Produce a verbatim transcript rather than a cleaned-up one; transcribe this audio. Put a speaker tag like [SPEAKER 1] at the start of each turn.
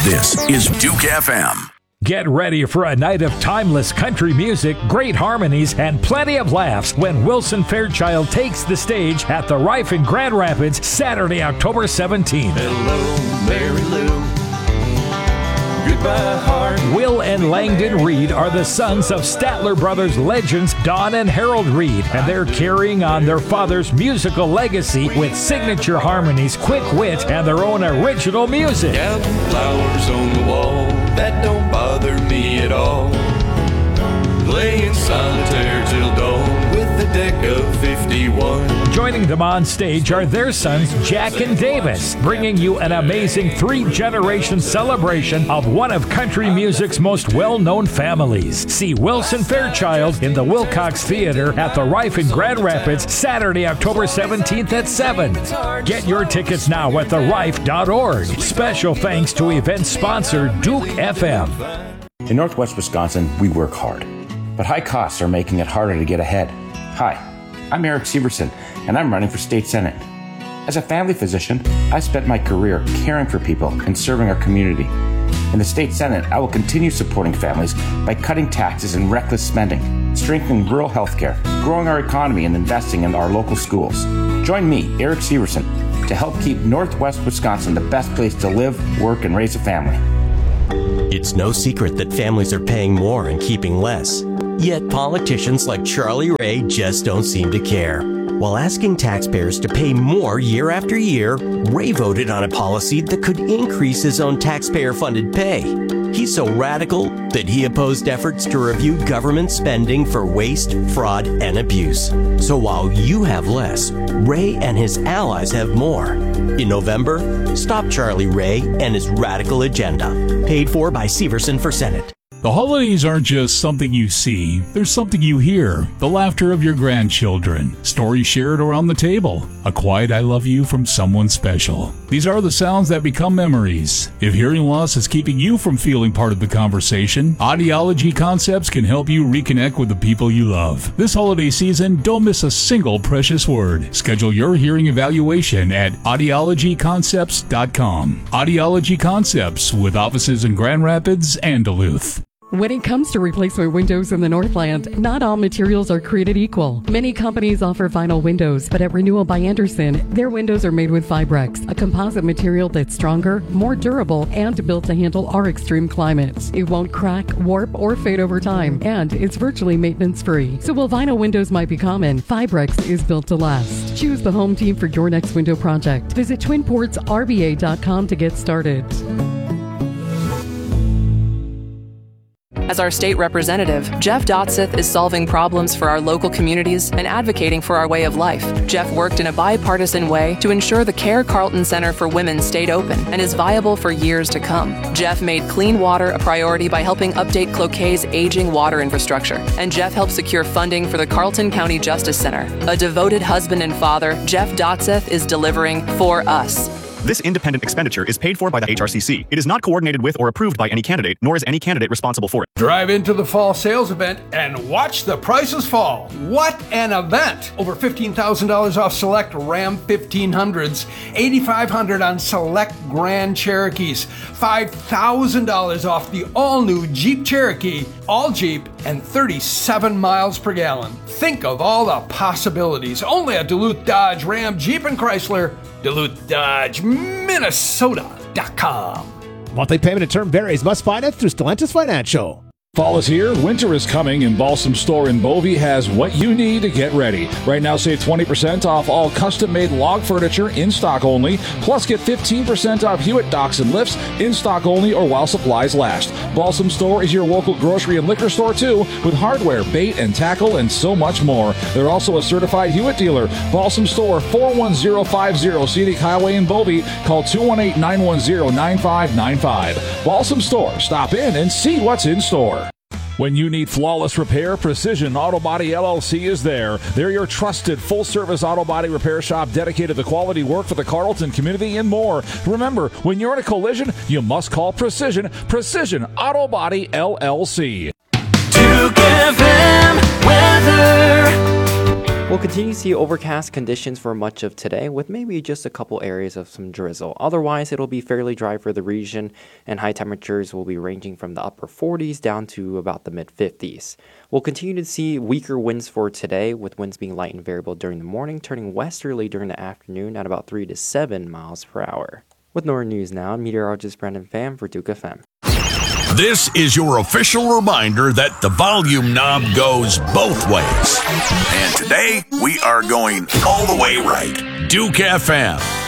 [SPEAKER 1] This is Duke F M.
[SPEAKER 2] Get ready for a night of timeless country music, great harmonies, and plenty of laughs when Wilson Fairchild takes the stage at the Rife in Grand Rapids, Saturday, October seventeenth.
[SPEAKER 3] Hello, Mary Lou. Goodbye, heart.
[SPEAKER 2] Will and Langdon Reed are the sons of Statler Brothers legends Don and Harold Reed, and they're carrying on their father's musical legacy with signature harmonies, quick wit, and their own original music.
[SPEAKER 3] Counting flowers on the wall, that don't bother me at all. Playing solitaire till dawn with a deck of fifty-one.
[SPEAKER 2] Joining them on stage are their sons, Jack and Davis, bringing you an amazing three-generation celebration of one of country music's most well-known families. See Wilson Fairchild in the Wilcox Theater at the Rife in Grand Rapids, Saturday, October seventeenth at seven. Get your tickets now at the rife dot org. Special thanks to event sponsor Duke F M.
[SPEAKER 4] In Northwest Wisconsin, we work hard, but high costs are making it harder to get ahead. Hi, I'm Eric Severson, and I'm running for state senate. As a family physician, I spent my career caring for people and serving our community. In the state senate, I will continue supporting families by cutting taxes and reckless spending, strengthening rural health care, growing our economy, and investing in our local schools. Join me, Eric Severson, to help keep Northwest Wisconsin the best place to live, work, and raise a family.
[SPEAKER 5] It's no secret that families are paying more and keeping less. Yet politicians like Charlie Ray just don't seem to care. While asking taxpayers to pay more year after year, Ray voted on a policy that could increase his own taxpayer-funded pay. He's so radical that he opposed efforts to review government spending for waste, fraud, and abuse. So while you have less, Ray and his allies have more. In November, stop Charlie Ray and his radical agenda. Paid for by Severson for Senate.
[SPEAKER 6] The holidays aren't just something you see, there's something you hear. The laughter of your grandchildren, stories shared around the table, a quiet I love you from someone special. These are the sounds that become memories. If hearing loss is keeping you from feeling part of the conversation, Audiology Concepts can help you reconnect with the people you love. This holiday season, don't miss a single precious word. Schedule your hearing evaluation at audiology concepts dot com. Audiology Concepts, with offices in Grand Rapids and Duluth.
[SPEAKER 7] When it comes to replacement windows in the Northland, not all materials are created equal. Many companies offer vinyl windows, but at Renewal by Andersen, their windows are made with Fibrex, a composite material that's stronger, more durable, and built to handle our extreme climates. It won't crack, warp, or fade over time, and it's virtually maintenance-free. So while vinyl windows might be common, Fibrex is built to last. Choose the home team for your next window project. Visit twin ports r b a dot com to get started.
[SPEAKER 8] As our state representative, Jeff Dotseth is solving problems for our local communities and advocating for our way of life. Jeff worked in a bipartisan way to ensure the Care Carlton Center for Women stayed open and is viable for years to come. Jeff made clean water a priority by helping update Cloquet's aging water infrastructure. And Jeff helped secure funding for the Carlton County Justice Center. A devoted husband and father, Jeff Dotseth is delivering for us.
[SPEAKER 9] This independent expenditure is paid for by the H R C C. It is not coordinated with or approved by any candidate, nor is any candidate responsible for it.
[SPEAKER 10] Drive into the fall sales event and watch the prices fall. What an event! Over fifteen thousand dollars off select Ram fifteen hundreds, eight thousand five hundred dollars on select Grand Cherokees, five thousand dollars off the all-new Jeep Cherokee, all Jeep, and thirty-seven miles per gallon. Think of all the possibilities. Only at Duluth Dodge, Ram, Jeep, and Chrysler. Duluth Dodge, Minnesota dot com.
[SPEAKER 11] Monthly payment and term varies. Must finance through Stellantis Financial.
[SPEAKER 12] Fall is here, winter is coming, and Balsam Store in Bovey has what you need to get ready. Right now, save twenty percent off all custom-made log furniture in stock only. Plus, get fifteen percent off Hewitt docks and lifts in stock only or while supplies last. Balsam Store is your local grocery and liquor store, too, with hardware, bait, and tackle, and so much more. They're also a certified Hewitt dealer. Balsam Store, four one zero five zero Scenic Highway in Bovey. Call two one eight, nine one zero, nine five nine five. Balsam Store. Stop in and see what's in store.
[SPEAKER 2] When you need flawless repair, Precision Auto Body L L C is there. They're your trusted full-service auto body repair shop dedicated to quality work for the Carlton community and more. Remember, when you're in a collision, you must call Precision. Precision Auto Body L L C.
[SPEAKER 3] Duke F M weather.
[SPEAKER 13] We'll continue to see overcast conditions for much of today, with maybe just a couple areas of some drizzle. Otherwise, it'll be fairly dry for the region, and high temperatures will be ranging from the upper forties down to about the mid fifties. We'll continue to see weaker winds for today, with winds being light and variable during the morning, turning westerly during the afternoon at about three to seven miles per hour. With Northern News Now, I'm meteorologist Brendan Pham for Duke F M.
[SPEAKER 1] This is your official reminder that the volume knob goes both ways. And today, we are going all the way right. Duke F M.